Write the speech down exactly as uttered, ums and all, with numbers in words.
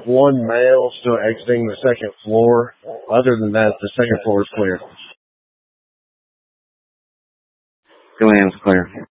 have one male still exiting the second floor. Other than that, the second floor is clear. Gillian's clear.